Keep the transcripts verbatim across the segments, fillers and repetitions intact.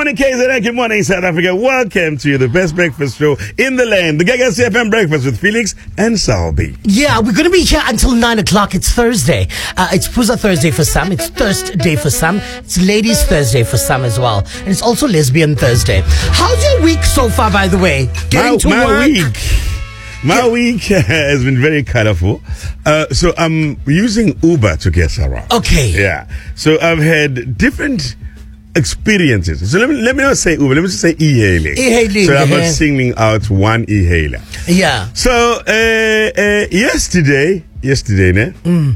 morning, K Z N. Good morning, South Africa. Welcome to the best breakfast show in the land, the Gaga C F M Breakfast with Felix and Salby. Yeah, we're going to be here until nine o'clock. It's Thursday. Uh, it's Puza Thursday for some. It's Thursday for some. It's Ladies Thursday for some as well. And it's also Lesbian Thursday. How's your week so far, by the way? Getting my, to my work? week. My yeah. week has been very colorful. Uh, so I'm using Uber to get around. Okay. Yeah. So I've had different experiences. So let me let me not say Uber. Let me just say e-hailing. E-hailing. So I'm yeah. not singling out one e-hailer. Yeah. So uh, uh, yesterday, yesterday, ne? Mm.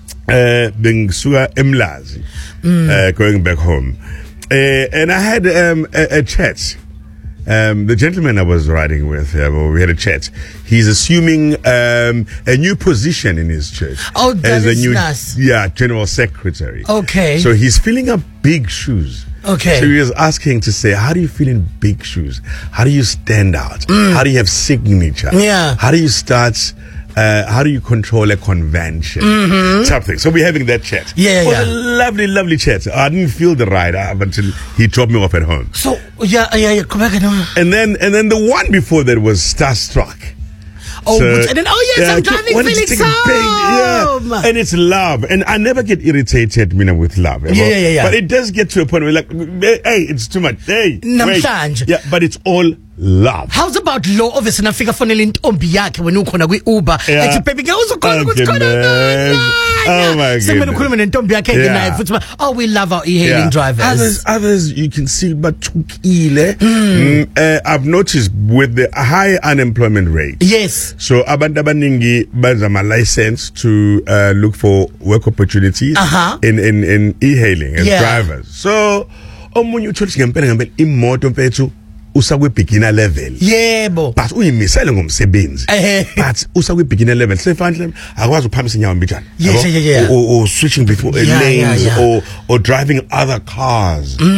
Uh, Bengsuga Emlazi, Mm. uh, going back home, uh, and I had um, a, a chat. Um, the gentleman I was riding with, uh, we had a chat. He's assuming um, a new position in his church. Oh, that as is a new, nice. Yeah, general secretary. Okay. So he's filling up big shoes. Okay. So he was asking to say, how do you feel in big shoes? How do you stand out? Mm. How do you have signature? Yeah. How do you start? Uh, how do you control a convention? Mm-hmm. Something. So we're having that chat. Yeah, it was yeah. a lovely, lovely chat. I didn't feel the ride up until he dropped me off at home. So yeah, yeah, yeah. Come back and And then, and then the one before that was Starstruck. Oh, So, and then oh yes, yeah, I'm driving wanted to Felix take a home. big- yeah. And it's love, and I never get irritated, you know, with love. Yeah, yeah, yeah, yeah. But it does get to a point where, like, hey, it's too much. Hey, wait. Namhlanje. Yeah, but it's all love. How's about law office nafika fonela intombi yakhe wena ukhona kwi Uber Yeah. ethi baby girl uzokhona ukuthi khona Goodness. Oh my Sekumele goodness. ukhulume nentombi yakhe Yeah. naye futhi oh we love our e-hailing Yeah. drivers. Others, others, you can see, but tukile. Mm. Uh, I've noticed with the high unemployment rate. Yes. So abantu abaningi bazama license to uh, look for work opportunities Uh-huh. in, in, in e-hailing as Yeah. drivers. So omunye uthola ngempela ngempela imoto mfethu usakwe beginner level. Yebo. But uyimisele ngomsebenzi. Ehe. But usakwe beginner level. Sefanhle akwazi ukuphambisa inyawo mbijana. Yes, Yabo? yeah, yeah, yeah. Or, or switching between Yeah, lanes yeah, yeah. or or driving other cars.